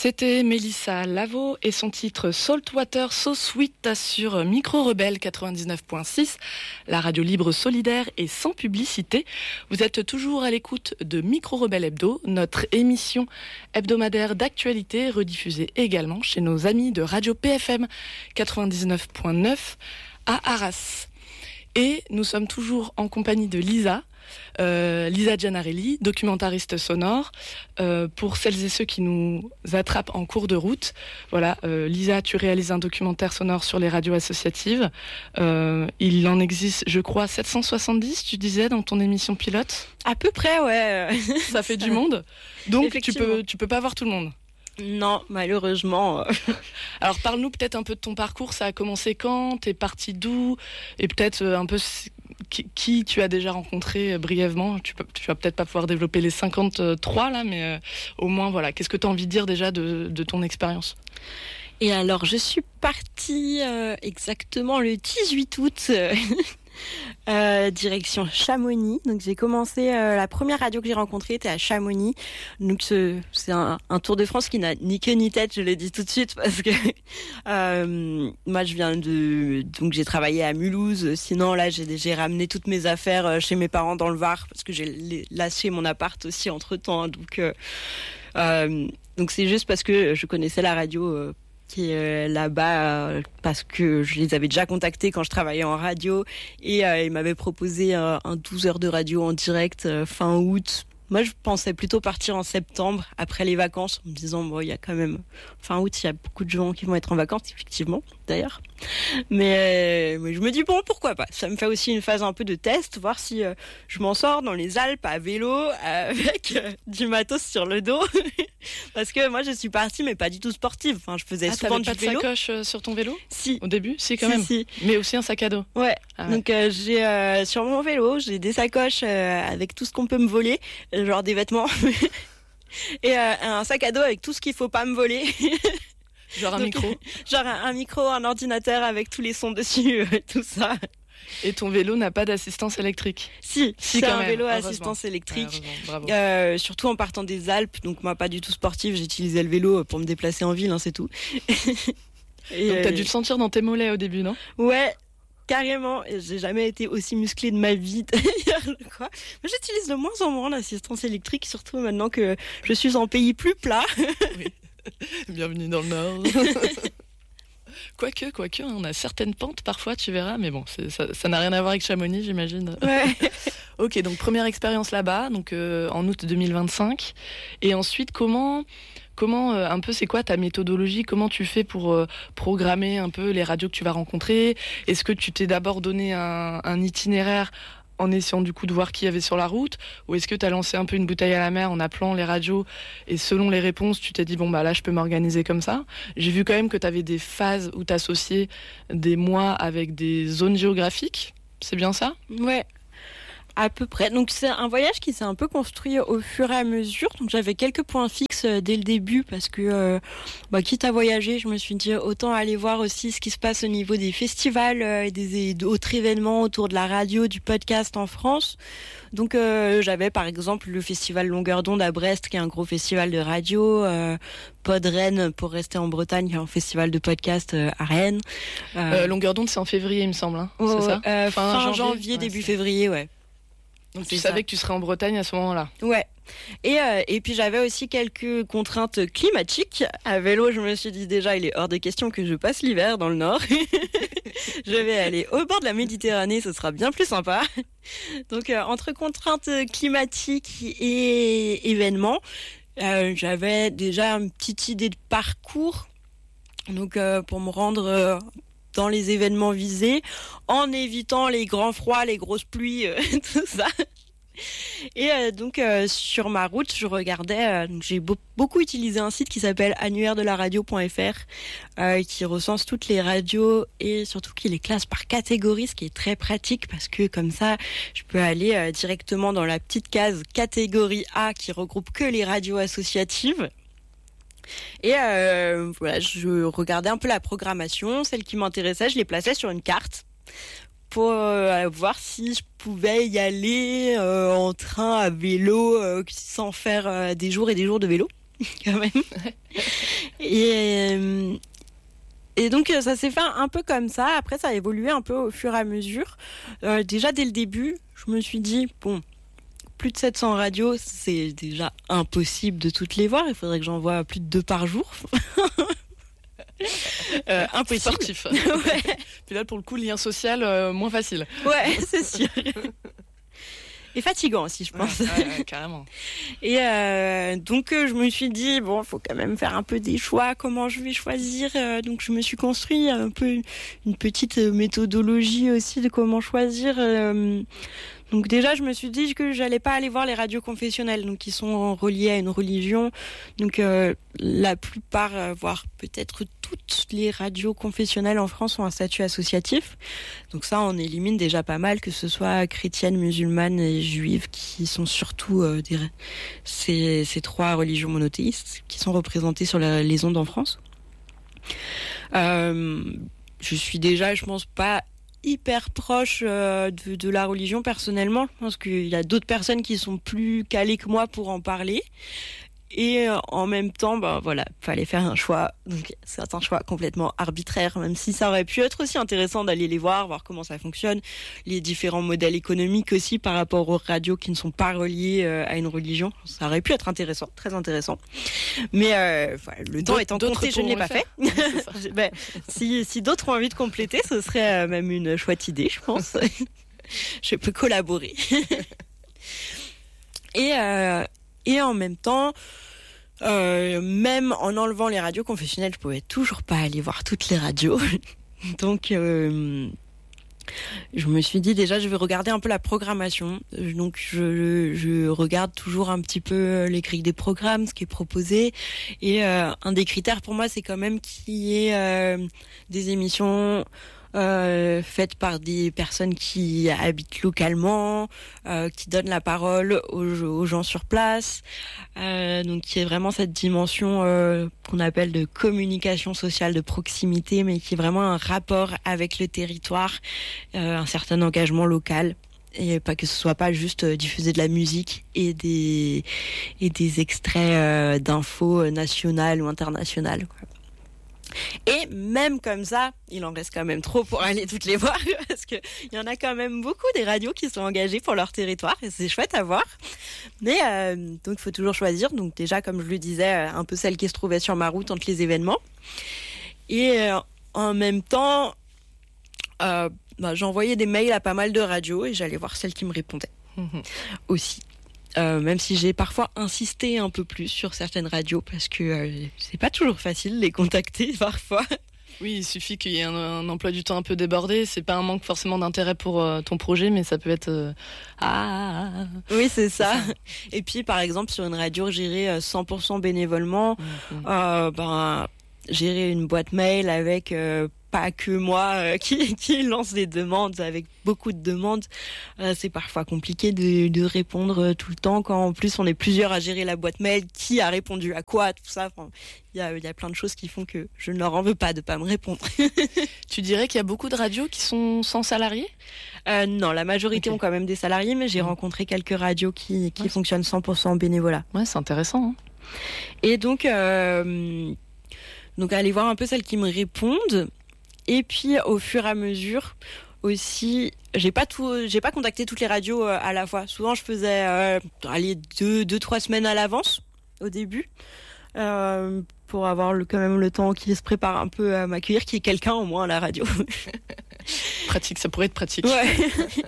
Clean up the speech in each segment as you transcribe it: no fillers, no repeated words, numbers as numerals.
C'était Mélissa Lavo et son titre Saltwater So Sweet sur Micro Rebelle 99.6, la radio libre, solidaire et sans publicité. Vous êtes toujours à l'écoute de Micro Rebelle Hebdo, notre émission hebdomadaire d'actualité rediffusée également chez nos amis de Radio PFM 99.9 à Arras. Et nous sommes toujours en compagnie de Lisa Gianarelli, documentariste sonore. Pour celles et ceux qui nous attrapent en cours de route, voilà, Lisa, tu réalises un documentaire sonore sur les radios associatives. Il en existe, je crois, 770, tu disais, dans ton émission pilote. À peu près, ouais. Ça fait du monde. Donc tu peux pas voir tout le monde. Non, malheureusement. Alors parle-nous peut-être un peu de ton parcours. Ça a commencé quand ? T'es partie d'où ? Et peut-être un peu qui tu as déjà rencontré brièvement. Tu vas peut-être pas pouvoir développer les 53 là, mais au moins voilà. Qu'est-ce que tu as envie de dire déjà de ton expérience ? Et alors je suis partie exactement le 18 août. Direction Chamonix. Donc j'ai commencé, la première radio que j'ai rencontrée était à Chamonix. Donc c'est un Tour de France qui n'a ni queue ni tête, je le dis tout de suite, parce que moi je viens donc j'ai travaillé à Mulhouse. Sinon là j'ai ramené toutes mes affaires chez mes parents dans le Var, parce que j'ai lâché mon appart aussi entre temps. Donc c'est juste parce que je connaissais la radio qui est là-bas, parce que je les avais déjà contactés quand je travaillais en radio, et ils m'avaient proposé un 12 heures de radio en direct fin août. Moi, je pensais plutôt partir en septembre, après les vacances, en me disant, bon, il y a quand même, fin août, il y a beaucoup de gens qui vont être en vacances, effectivement, d'ailleurs. Mais je me dis, bon, pourquoi pas. Ça me fait aussi une phase un peu de test, voir si je m'en sors dans les Alpes à vélo, avec du matos sur le dos. Parce que moi, je suis partie, mais pas du tout sportive. Enfin, je faisais souvent du vélo. T'avais pas de sacoche sur ton vélo ? Si. Au début ? Si, quand même. Si. Mais aussi un sac à dos. Ouais. Donc, j'ai sur mon vélo, j'ai des sacoches avec tout ce qu'on peut me voler, genre des vêtements, et un sac à dos avec tout ce qu'il faut pas me voler. Genre un micro. Genre un micro, un ordinateur avec tous les sons dessus, tout ça. Et ton vélo n'a pas d'assistance électrique ? Si c'est un vélo à assistance électrique. Surtout en partant des Alpes. Donc moi, pas du tout sportive, j'utilisais le vélo pour me déplacer en ville, c'est tout. Donc t'as dû le sentir dans tes mollets au début, non ? Ouais, carrément. J'ai jamais été aussi musclée de ma vie, d'ailleurs, je crois. Mais j'utilise de moins en moins l'assistance électrique, surtout maintenant que je suis en pays plus plat. Oui. Bienvenue dans le Nord. Quoique, on a certaines pentes parfois, tu verras, mais bon, ça n'a rien à voir avec Chamonix, j'imagine. Ouais. Ok, donc première expérience là-bas, donc en août 2025. Et ensuite, comment un peu, c'est quoi ta méthodologie ? Comment tu fais pour programmer un peu les radios que tu vas rencontrer ? Est-ce que tu t'es d'abord donné un itinéraire en essayant du coup de voir qui y avait sur la route, ou est-ce que tu as lancé un peu une bouteille à la mer en appelant les radios et selon les réponses tu t'es dit bon bah là je peux m'organiser comme ça ? J'ai vu quand même que tu avais des phases où tu associais des mois avec des zones géographiques, c'est bien ça ? Ouais. À peu près. Donc c'est un voyage qui s'est un peu construit au fur et à mesure. Donc j'avais quelques points fixes dès le début, parce que quitte à voyager, je me suis dit autant aller voir aussi ce qui se passe au niveau des festivals et d'autres événements autour de la radio, du podcast en France. Donc j'avais par exemple le festival Longueur d'onde à Brest, qui est un gros festival de radio, Podren pour rester en Bretagne, qui est un festival de podcast à Rennes. Longueur d'onde c'est en février il me semble, hein, c'est ça ? Fin janvier, début février, ouais. Donc tu savais que tu serais en Bretagne à ce moment-là. Ouais. Et puis j'avais aussi quelques contraintes climatiques. À vélo, je me suis dit déjà, il est hors de question que je passe l'hiver dans le Nord. Je vais aller au bord de la Méditerranée, ce sera bien plus sympa. Donc entre contraintes climatiques et événements, j'avais déjà une petite idée de parcours. Donc pour me rendre dans les événements visés, en évitant les grands froids, les grosses pluies, tout ça. Et donc sur ma route, je regardais, j'ai beaucoup utilisé un site qui s'appelle annuairedelaradio.fr, qui recense toutes les radios et surtout qui les classe par catégorie, ce qui est très pratique parce que comme ça, je peux aller directement dans la petite case catégorie A qui regroupe que les radios associatives. Et voilà, je regardais un peu la programmation, celles qui m'intéressaient, je les plaçais sur une carte pour voir si je pouvais y aller en train, à vélo, sans faire des jours et des jours de vélo. quand même. Et donc ça s'est fait un peu comme ça. Après, ça a évolué un peu au fur et à mesure. Déjà dès le début, je me suis dit bon, plus de 700 radios, c'est déjà impossible de toutes les voir. Il faudrait que j'en voie plus de 2 par jour. Impossible. Sportif. Ouais. Puis là, pour le coup, le lien social, moins facile. Ouais, c'est sûr. Et fatigant aussi, je pense. Ouais, carrément. Et donc je me suis dit bon, faut quand même faire un peu des choix. Comment je vais choisir Donc je me suis construit un peu une petite méthodologie aussi de comment choisir. Donc déjà, je me suis dit que j'allais pas aller voir les radios confessionnelles, donc qui sont reliées à une religion. Donc la plupart, voire peut-être toutes les radios confessionnelles en France ont un statut associatif. Donc ça, on élimine déjà pas mal, que ce soit chrétiennes, musulmanes et juives, qui sont surtout ces 3 religions monothéistes qui sont représentées sur les ondes en France. Je suis déjà, je pense, pas hyper proche de la religion personnellement. Je pense qu'il y a d'autres personnes qui sont plus calées que moi pour en parler. Et en même temps, voilà, fallait faire un choix. Donc c'est un choix complètement arbitraire, même si ça aurait pu être aussi intéressant d'aller les voir comment ça fonctionne, les différents modèles économiques aussi par rapport aux radios qui ne sont pas reliées à une religion. Ça aurait pu être intéressant, très intéressant. Mais le temps étant compté, je ne l'ai pas fait. Si d'autres ont envie de compléter, ce serait même une chouette idée, je pense. Je peux collaborer. Et en même temps, même en enlevant les radios confessionnelles, je pouvais toujours pas aller voir toutes les radios. Donc, je me suis dit déjà, je vais regarder un peu la programmation. Donc, je regarde toujours un petit peu les grilles des programmes, ce qui est proposé. Et un des critères pour moi, c'est quand même qu'il y ait des émissions faites par des personnes qui habitent localement, qui donnent la parole aux gens sur place. Donc il y a vraiment cette dimension qu'on appelle de communication sociale de proximité, mais qui est vraiment un rapport avec le territoire, un certain engagement local. Et pas que ce soit pas juste diffuser de la musique et des extraits d'infos nationales ou internationales, quoi. Et même comme ça, il en reste quand même trop pour aller toutes les voir, parce que il y en a quand même beaucoup des radios qui sont engagées pour leur territoire, et c'est chouette à voir. Mais donc il faut toujours choisir. Donc déjà, comme je le disais, un peu celle qui se trouvait sur ma route entre les événements. Et en même temps, j'envoyais des mails à pas mal de radios et j'allais voir celles qui me répondaient aussi. Même si j'ai parfois insisté un peu plus sur certaines radios, parce que c'est pas toujours facile de les contacter parfois. Oui, il suffit qu'il y ait un emploi du temps un peu débordé. C'est pas un manque forcément d'intérêt pour ton projet, mais ça peut être... Oui, c'est ça. Et puis, par exemple, sur une radio gérée 100% bénévolement, gérer une boîte mail avec... pas que moi qui lance des demandes, avec beaucoup de demandes, c'est parfois compliqué de répondre tout le temps, quand en plus on est plusieurs à gérer la boîte mail, qui a répondu à quoi, tout ça. Enfin, il y a plein de choses qui font que je ne leur en veux pas de pas me répondre. Tu dirais qu'il y a beaucoup de radios qui sont sans salariés ? Non, la majorité ont quand même des salariés, mais j'ai rencontré quelques radios qui fonctionnent 100% en bénévolat. Ouais, c'est intéressant. Hein. Et donc aller voir un peu celles qui me répondent. Et puis au fur et à mesure aussi, j'ai pas contacté toutes les radios à la fois. Souvent je faisais 2-3 semaines à l'avance au début, pour avoir quand même le temps qu'ils se préparent un peu à m'accueillir, qu'il y ait quelqu'un au moins à la radio. Pratique, ça pourrait être pratique. Ouais.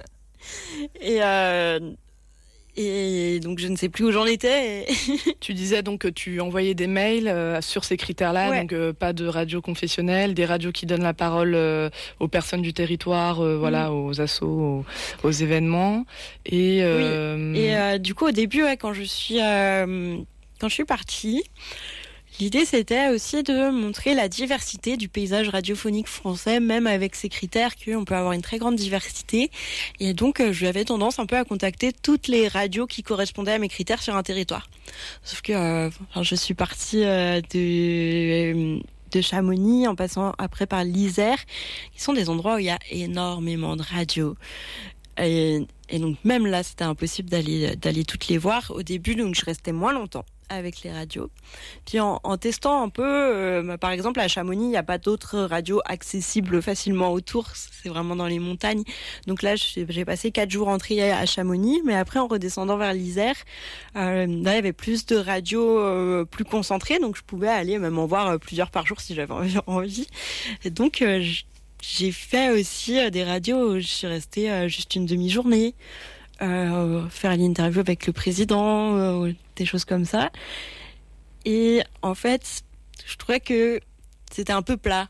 Et donc je ne sais plus où j'en étais. Tu disais donc que tu envoyais des mails sur ces critères-là, ouais. Donc pas de radio confessionnelle, des radios qui donnent la parole aux personnes du territoire, aux assos, aux événements. Et du coup au début, quand je suis partie, l'idée, c'était aussi de montrer la diversité du paysage radiophonique français, même avec ces critères qu'on peut avoir une très grande diversité. Et donc, j'avais tendance un peu à contacter toutes les radios qui correspondaient à mes critères sur un territoire. Sauf que je suis partie de Chamonix, en passant après par l'Isère, qui sont des endroits où il y a énormément de radios. Et Et donc même là, c'était impossible d'aller toutes les voir. Au début, donc je restais moins longtemps avec les radios. Puis en testant un peu, par exemple à Chamonix, il n'y a pas d'autres radios accessibles facilement autour, c'est vraiment dans les montagnes. Donc là, j'ai passé 4 jours en tri à Chamonix, mais après en redescendant vers l'Isère, là il y avait plus de radios plus concentrées, donc je pouvais aller même en voir plusieurs par jour si j'avais envie. Et donc j'ai fait aussi des radios où je suis restée juste une demi-journée. Faire l'interview avec le président, des choses comme ça. Et en fait, je trouvais que c'était un peu plat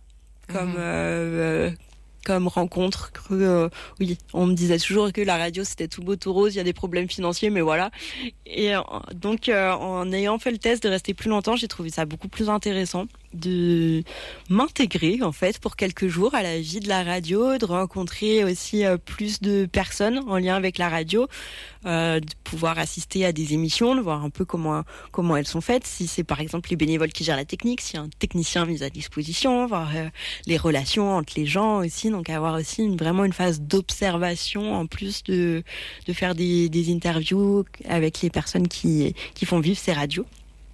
comme rencontre. Oui, on me disait toujours que la radio c'était tout beau tout rose, il y a des problèmes financiers, mais voilà. Et donc en ayant fait le test de rester plus longtemps, j'ai trouvé ça beaucoup plus intéressant de m'intégrer en fait pour quelques jours à la vie de la radio, de rencontrer aussi plus de personnes en lien avec la radio, de pouvoir assister à des émissions, de voir un peu comment elles sont faites, si c'est par exemple les bénévoles qui gèrent la technique, si un technicien mis à disposition, voir les relations entre les gens aussi, donc avoir aussi vraiment une phase d'observation en plus de faire des interviews avec les personnes qui font vivre ces radios.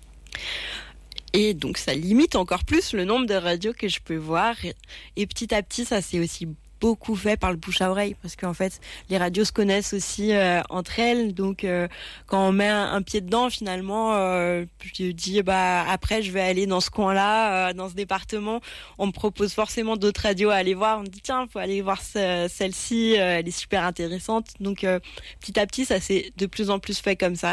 Et donc ça limite encore plus le nombre de radios que je peux voir. Et petit à petit, ça s'est aussi beaucoup fait par le bouche à oreille, parce qu'en fait, les radios se connaissent aussi entre elles. Donc quand on met un pied dedans, finalement, je dis après je vais aller dans ce coin-là, dans ce département. On me propose forcément d'autres radios à aller voir. On me dit tiens, faut aller voir celle-ci, elle est super intéressante. Donc petit à petit, ça s'est de plus en plus fait comme ça.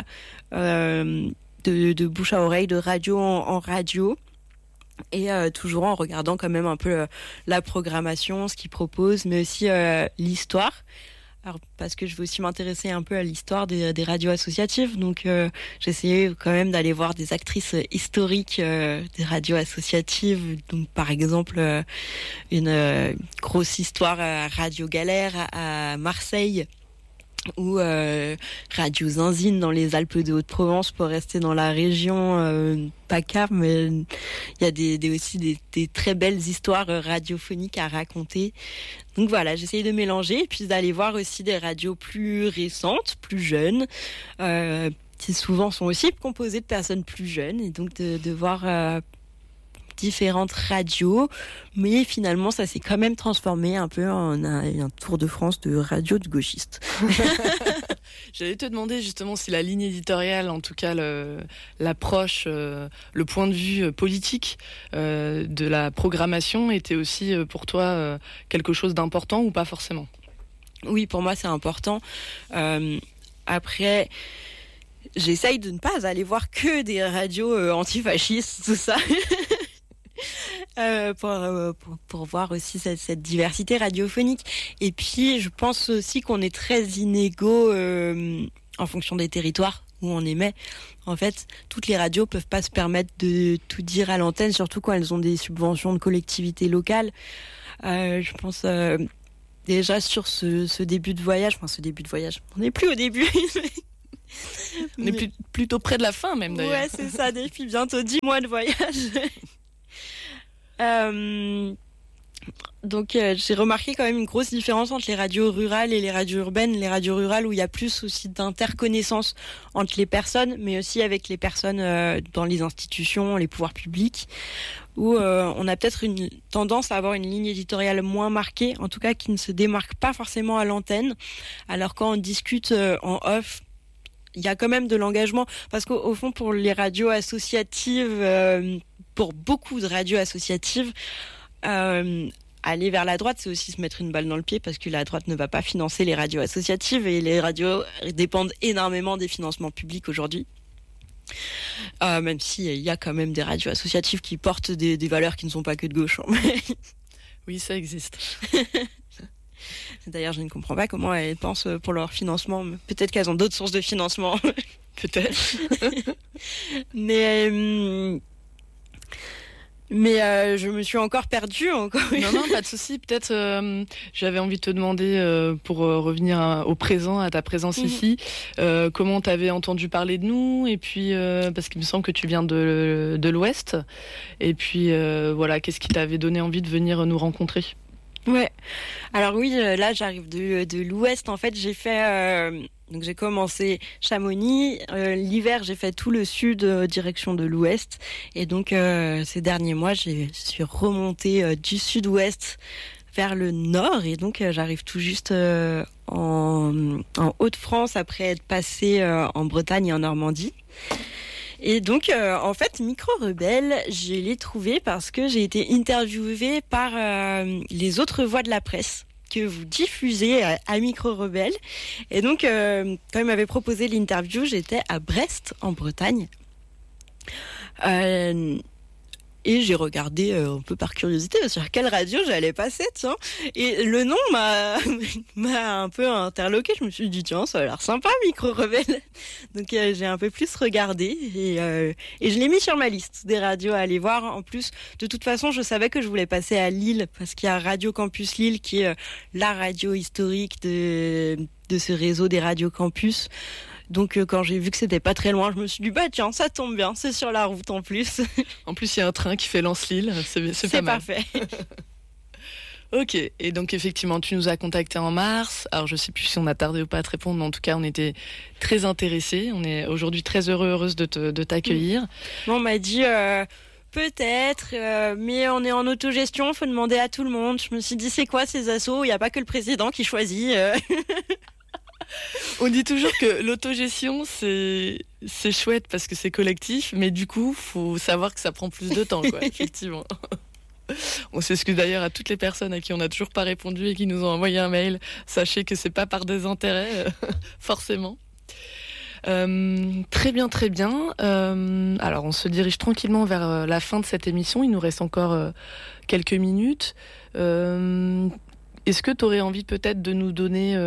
De bouche à oreille, de radio en radio, et toujours en regardant quand même un peu la programmation, ce qu'ils proposent, mais aussi l'histoire. Alors, parce que je veux aussi m'intéresser un peu à l'histoire des radios associatives, donc j'essayais quand même d'aller voir des actrices historiques des radios associatives, donc par exemple une grosse histoire à Radio Galère à Marseille, ou Radio Zinzine dans les Alpes de Haute-Provence, pour rester dans la région PACA, mais il y a aussi des très belles histoires radiophoniques à raconter. Donc voilà, j'essaye de mélanger et puis d'aller voir aussi des radios plus récentes, plus jeunes, qui souvent sont aussi composées de personnes plus jeunes, et donc de voir différentes radios, mais finalement ça s'est quand même transformé un peu en un tour de France de radio de gauchistes. J'allais te demander justement si la ligne éditoriale, en tout cas l'approche, le point de vue politique de la programmation était aussi pour toi quelque chose d'important ou pas forcément ? Oui, pour moi c'est important. Après, j'essaye de ne pas aller voir que des radios antifascistes, tout ça. Pour voir aussi cette diversité radiophonique. Et puis je pense aussi qu'on est très inégaux en fonction des territoires où on émet. En fait, toutes les radios peuvent pas se permettre de tout dire à l'antenne, surtout quand elles ont des subventions de collectivités locales. Je pense déjà sur ce début de voyage, on n'est plus au début. On est plutôt près de la fin même d'ailleurs. Ouais, c'est ça, depuis bientôt 10 mois de voyage. Donc j'ai remarqué quand même une grosse différence entre les radios rurales et les radios urbaines. Les radios rurales où il y a plus aussi d'interconnaissance entre les personnes, mais aussi avec les personnes dans les institutions, les pouvoirs publics, où on a peut-être une tendance à avoir une ligne éditoriale moins marquée, en tout cas qui ne se démarque pas forcément à l'antenne. Alors quand on discute en off, il y a quand même de l'engagement, parce qu'au fond pour les radios associatives, pour beaucoup de radios associatives, aller vers la droite, c'est aussi se mettre une balle dans le pied, parce que la droite ne va pas financer les radios associatives, et les radios dépendent énormément des financements publics aujourd'hui. Même s'il y a quand même des radios associatives qui portent des valeurs qui ne sont pas que de gauche. Oui, ça existe. D'ailleurs, je ne comprends pas comment elles pensent pour leur financement. Peut-être qu'elles ont d'autres sources de financement. Peut-être. Mais je me suis encore perdue. Non, pas de souci. Peut-être j'avais envie de te demander, pour revenir au présent, à ta présence ici, comment tu avais entendu parler de nous, et puis parce qu'il me semble que tu viens de l'Ouest, et puis voilà, qu'est-ce qui t'avait donné envie de venir nous rencontrer ? Ouais. Alors oui, là j'arrive de l'ouest. En fait, donc j'ai commencé Chamonix. L'hiver, j'ai fait tout le sud, direction de l'ouest. Et donc ces derniers mois, je suis remontée du sud-ouest vers le nord. Et donc j'arrive tout juste en Hauts-de-France après être passée en Bretagne et en Normandie. Et donc, en fait, Micro Rebelle, je l'ai trouvé parce que j'ai été interviewée par les autres voix de la presse que vous diffusez à Micro Rebelle. Et donc, quand ils m'avaient proposé l'interview, j'étais à Brest, en Bretagne. Et j'ai regardé un peu par curiosité sur quelle radio j'allais passer, tiens. Et le nom m'a un peu interloqué. Je me suis dit, tiens, ça a l'air sympa, Micro Rebelle. Donc j'ai un peu plus regardé et je l'ai mis sur ma liste des radios à aller voir. En plus, de toute façon, je savais que je voulais passer à Lille parce qu'il y a Radio Campus Lille qui est la radio historique de ce réseau des radios campus. Donc quand j'ai vu que c'était pas très loin, je me suis dit bah tiens, ça tombe bien, c'est sur la route en plus. En plus, il y a un train qui fait Lens-Lille, c'est pas mal. C'est parfait. Ok, et donc effectivement, tu nous as contacté en mars. Alors je sais plus si on a tardé ou pas à te répondre, mais en tout cas, on était très intéressés. On est aujourd'hui très heureuse de t'accueillir. On m'a dit peut-être, mais on est en autogestion, faut demander à tout le monde. Je me suis dit c'est quoi ces assos ? Il n'y a pas que le président qui choisit. On dit toujours que l'autogestion, c'est chouette parce que c'est collectif, mais du coup, faut savoir que ça prend plus de temps, quoi, effectivement. On s'excuse d'ailleurs à toutes les personnes à qui on n'a toujours pas répondu et qui nous ont envoyé un mail. Sachez que c'est pas par désintérêt, forcément. Très bien, très bien. Alors, on se dirige tranquillement vers la fin de cette émission. Il nous reste encore quelques minutes. Est-ce que tu aurais envie peut-être de nous donner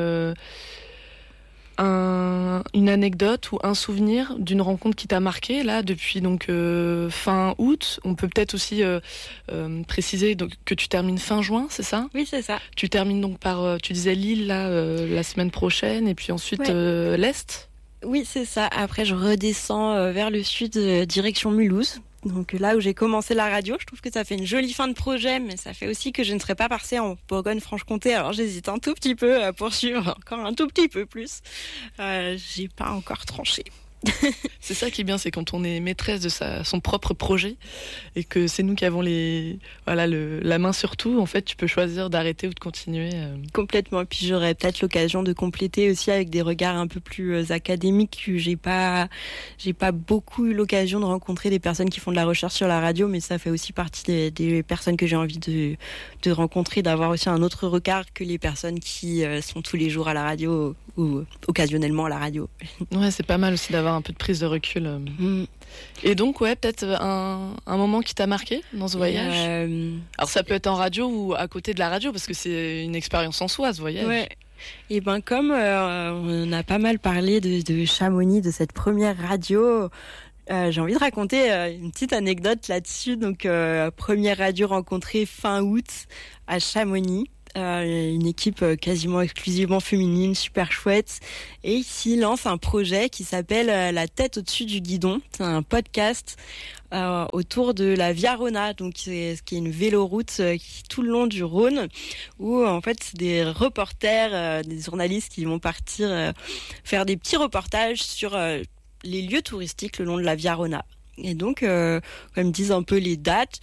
une anecdote ou un souvenir d'une rencontre qui t'a marqué là depuis donc fin août? On peut peut-être aussi préciser donc, que tu termines fin juin, c'est ça? Oui, c'est ça. Tu termines donc par, tu disais Lille là la semaine prochaine et puis ensuite l'Est? Oui, c'est ça. Après, je redescends vers le sud, direction Mulhouse. Donc là où j'ai commencé la radio, je trouve que ça fait une jolie fin de projet, mais ça fait aussi que je ne serais pas passée en Bourgogne-Franche-Comté. Alors j'hésite un tout petit peu à poursuivre, encore un tout petit peu plus. J'ai pas encore tranché. C'est ça qui est bien, c'est quand on est maîtresse de son propre projet et que c'est nous qui avons la main sur tout. En fait, tu peux choisir d'arrêter ou de continuer. Complètement. Et puis j'aurais peut-être l'occasion de compléter aussi avec des regards un peu plus académiques. J'ai pas beaucoup eu l'occasion de rencontrer des personnes qui font de la recherche sur la radio, mais ça fait aussi partie des personnes que j'ai envie de rencontrer, d'avoir aussi un autre regard que les personnes qui sont tous les jours à la radio ou occasionnellement à la radio. Ouais, c'est pas mal aussi d'avoir un peu de prise de recul. Et donc, ouais, peut-être un moment qui t'a marqué dans ce voyage. Alors, ça peut être en radio ou à côté de la radio, parce que c'est une expérience en soi, ce voyage. Ouais. Et ben comme on a pas mal parlé de Chamonix, de cette première radio, j'ai envie de raconter une petite anecdote là-dessus. Donc, première radio rencontrée fin août à Chamonix. Une équipe quasiment exclusivement féminine, super chouette, et ici lance un projet qui s'appelle La tête au-dessus du guidon. C'est un podcast autour de la Via Rhôna, donc qui est une véloroute qui tout le long du Rhône, où en fait c'est des reporters, des journalistes qui vont partir faire des petits reportages sur les lieux touristiques le long de la Via Rhôna. Et donc, comme disent un peu les dates,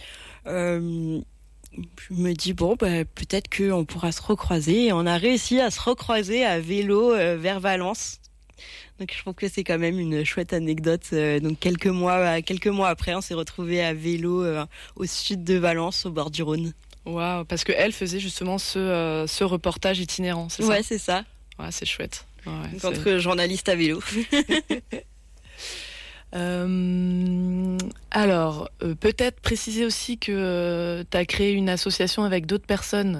je me dis peut-être qu'on pourra se recroiser, et on a réussi à se recroiser à vélo vers Valence. Donc je trouve que c'est quand même une chouette anecdote. Donc quelques mois après, on s'est retrouvés à vélo au sud de Valence, au bord du Rhône. Waouh, parce que elle faisait justement ce reportage itinérant, c'est ça? Ouais, c'est ça. Ouais, c'est chouette. Ouais, entre journalistes à vélo. Alors, peut-être préciser aussi que tu as créé une association avec d'autres personnes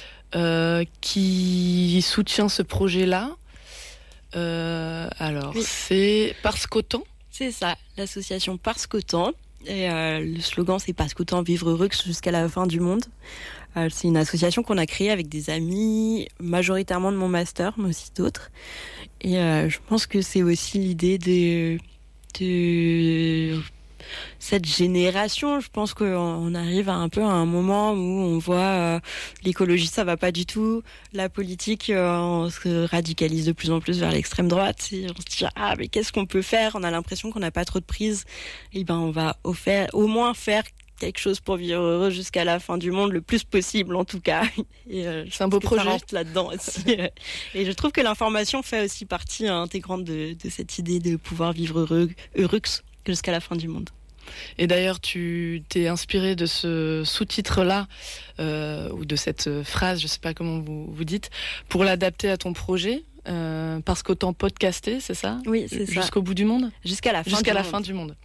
qui soutient ce projet-là. Alors, oui. C'est Parce qu'autant. C'est ça, l'association Parce qu'autant. Et le slogan, c'est Parce qu'autant vivre heureux jusqu'à la fin du monde. C'est une association qu'on a créée avec des amis, majoritairement de mon master, mais aussi d'autres. Et je pense que c'est aussi l'idée de cette génération. Je pense qu'on arrive un peu à un moment où on voit l'écologie, ça va pas du tout. La politique, on se radicalise de plus en plus vers l'extrême droite. Et on se dit mais qu'est-ce qu'on peut faire ? On a l'impression qu'on n'a pas trop de prise. Et on va au moins faire quelque chose pour vivre heureux jusqu'à la fin du monde, le plus possible en tout cas. Et, c'est un beau projet. Ça rentre là-dedans aussi. Et je trouve que l'information fait aussi partie intégrante de cette idée de pouvoir vivre heureux jusqu'à la fin du monde. Et d'ailleurs, tu t'es inspiré de ce sous-titre-là, ou de cette phrase, je ne sais pas comment vous dites, pour l'adapter à ton projet, parce qu'autant podcaster, c'est ça ? Oui, c'est ça. Jusqu'au bout du monde ? Jusqu'à la fin du monde.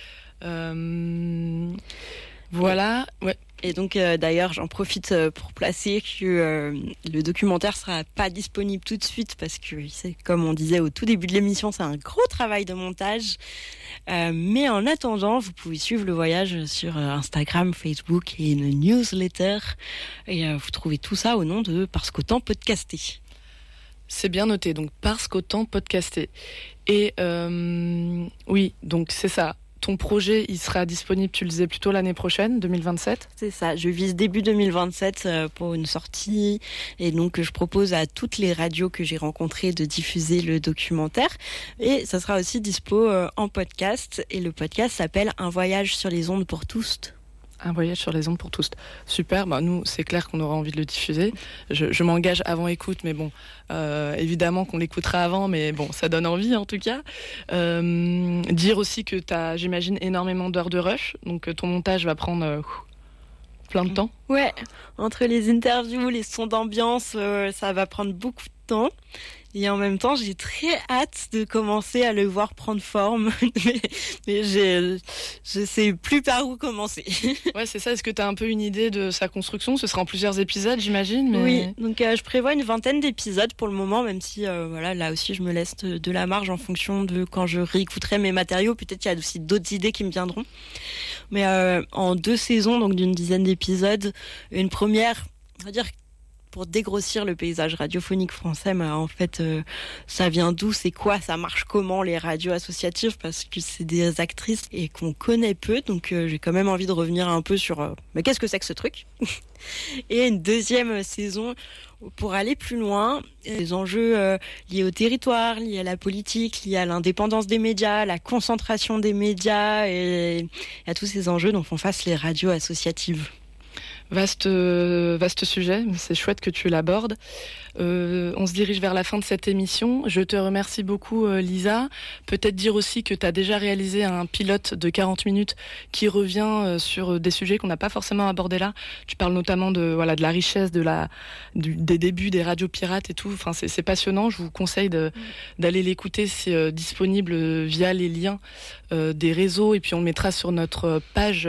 Voilà, ouais. Et donc d'ailleurs j'en profite pour placer que le documentaire sera pas disponible tout de suite parce que c'est comme on disait au tout début de l'émission, c'est un gros travail de montage. Mais en attendant, vous pouvez suivre le voyage sur Instagram, Facebook et une newsletter. Et vous trouvez tout ça au nom de Parce qu'autant podcaster. C'est bien noté, donc Parce qu'autant podcaster. Et oui, donc c'est ça. Ton projet, il sera disponible, tu le disais, plutôt l'année prochaine, 2027 ? C'est ça, je vise début 2027 pour une sortie. Et donc, je propose à toutes les radios que j'ai rencontrées de diffuser le documentaire. Et ça sera aussi dispo en podcast. Et le podcast s'appelle « Un voyage sur les ondes pour tous ». Un voyage sur les ondes pour tous. Super, nous, c'est clair qu'on aura envie de le diffuser. Je m'engage avant écoute, mais bon, évidemment qu'on l'écoutera avant, mais bon, ça donne envie en tout cas. Dire aussi que tu as, j'imagine, énormément d'heures de rush, donc ton montage va prendre plein de temps. Ouais, entre les interviews, les sons d'ambiance, ça va prendre beaucoup de temps. Et en même temps, j'ai très hâte de commencer à le voir prendre forme. mais je sais plus par où commencer. Ouais, c'est ça. Est-ce que tu as un peu une idée de sa construction ? Ce sera en plusieurs épisodes, j'imagine. Mais... Oui, donc je prévois une 20aine d'épisodes pour le moment, même si là aussi je me laisse de la marge en fonction de quand je réécouterai mes matériaux. Peut-être qu'il y a aussi d'autres idées qui me viendront. Mais en 2 saisons, donc d'une dizaine d'épisodes, une première, on va dire, pour dégrossir le paysage radiophonique français, mais en fait, ça vient d'où, c'est quoi, ça marche comment les radios associatives, parce que c'est des actrices et qu'on connaît peu, donc j'ai quand même envie de revenir un peu sur mais qu'est-ce que c'est que ce truc. Et une 2e saison pour aller plus loin, les enjeux liés au territoire, liés à la politique, liés à l'indépendance des médias, à la concentration des médias et à tous ces enjeux dont font face les radios associatives. Vaste sujet, c'est chouette que tu l'abordes. On se dirige vers la fin de cette émission. Je te remercie beaucoup, Lisa. Peut-être dire aussi que tu as déjà réalisé un pilote de 40 minutes qui revient sur des sujets qu'on n'a pas forcément abordés là. Tu parles notamment de la richesse des débuts des radios pirates et tout. Enfin, c'est passionnant. Je vous conseille d'aller l'écouter. C'est disponible via les liens des réseaux et puis on le mettra sur notre page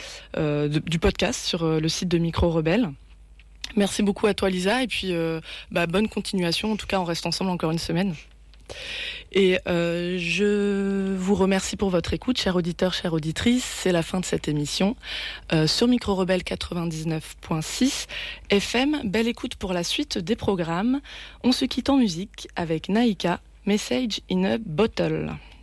du podcast sur le site de Micro Rebelle. Merci beaucoup à toi Lisa et puis bonne continuation, en tout cas on reste ensemble encore une semaine. Et je vous remercie pour votre écoute, chers auditeurs, chères auditrices. C'est la fin de cette émission sur Micro Rebelle 99.6 FM. Belle écoute pour la suite des programmes. On se quitte en musique avec Naïka, Message in a Bottle.